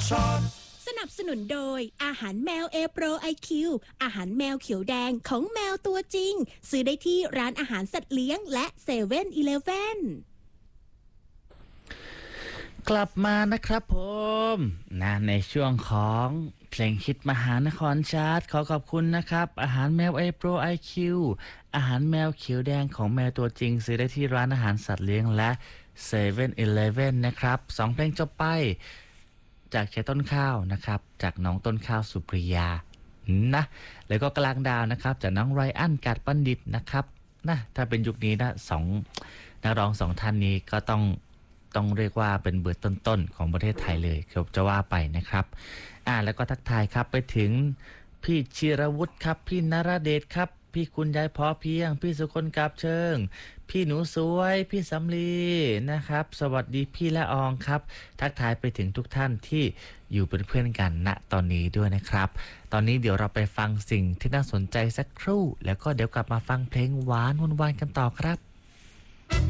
สนับสนุนโดยอาหารแมวเอโปรไอคิวอาหารแมวเขียวแดงของแมวตัวจริงซื้อได้ที่ร้านอาหารสัตว์เลี้ยงและเซเว่นอีเลฟเว่นกลับมานะครับผมในช่วงของเพลงฮิตมหานครชาร์ตขอขอบคุณนะครับอาหารแมวเอโปรไอคิวอาหารแมวเขียวแดงของแมวตัวจริงซื้อได้ที่ร้านอาหารสัตว์เลี้ยงและเซเว่นอีเลฟเว่นนะครับ2เพลงจบไปจากเชต้นข้าวนะครับจากน้องต้นข้าวสุปริยานะแล้วก็กลางดาวนะครับจากน้องไรอันกาดปัณฑิตนะครับนะถ้าเป็นยุคนี้นะสองนักร้องสองท่านนี้ก็ต้องเรียกว่าเป็นเบอร์ต้นๆของประเทศไทยเลยครับจะว่าไปนะครับแล้วก็ทักทายครับไปถึงพี่ชิรวุฒิครับพี่นราเดชครับพี่คุณยายพอเพียงพี่สุคนกาบเชิงพี่หนูสวยพี่สำลีนะครับสวัสดีพี่ละอองครับทักทายไปถึงทุกท่านที่อยู่เป็นเพื่อนกันณตอนนี้ด้วยนะครับตอนนี้เดี๋ยวเราไปฟังสิ่งที่น่าสนใจสักครู่แล้วก็เดี๋ยวกลับมาฟังเพลงหวานๆกันต่อครับ